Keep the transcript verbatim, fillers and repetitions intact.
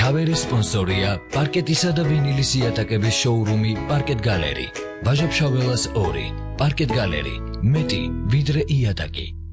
მთავარი სპონსორია პარკეტისა და ვინილის იატაკების შოურუმი პარკეტ გალერი. ვაჟა-ფშაველას ორი. პარკეტ გალერი. მეტი ვიდრე იატაკი.